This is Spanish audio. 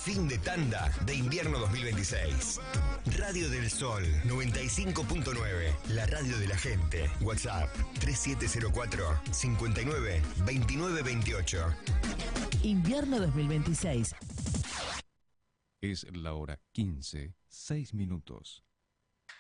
Fin de tanda de invierno 2026. Radio del Sol 95.9, la radio de la gente. WhatsApp 3704 59 29 28. Invierno 2026. Es la hora 15, 6 minutos.